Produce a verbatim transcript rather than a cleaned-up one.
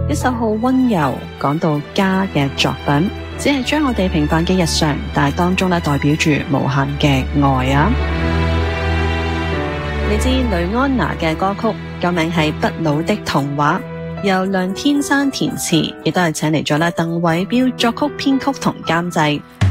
一首好溫柔講到家嘅作品，只係將我哋平凡嘅日常，但係當中咧代表住無限嘅愛啊！你知呂安娜嘅歌曲個名係《不老的童話》，由梁天山填詞，亦都係請嚟咗咧鄧偉標作曲編曲同監製。